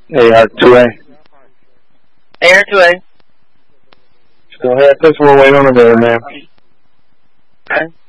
AR2A. AR2A. Still have this. We'll wait on a minute, man. Okay.